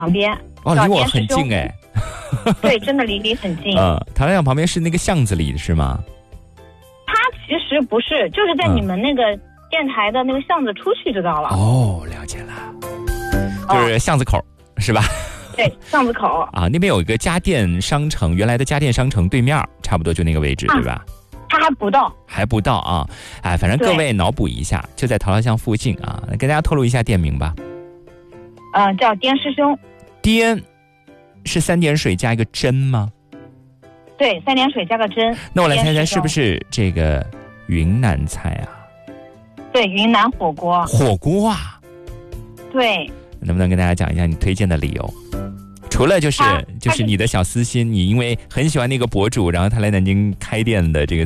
旁边。 哦，离我很近哎。 对，真的离你很近。 陶料匠旁边是那个巷子里是吗？ 它其实不是，就是在你们那个电台的那个巷子出去就到了。 哦，了解了，就是巷子口，是吧？ 对，巷子口啊，那边有一个家电商城，原来的家电商城对面，差不多就那个位置，对吧？ 它还不到啊！哎，反正各位脑补一下，就在陶料巷附近啊。跟大家透露一下店名吧。 叫颠师兄。 颠是3点水加一个真吗？ 对，3点水加个真。 那我来猜猜，是不是这个云南菜啊？ 对，云南火锅。 火锅啊？ 对。 能不能跟大家讲一下你推荐的理由？除了就是你的小私心，你因为很喜欢那个博主，然后他来南京开店的这个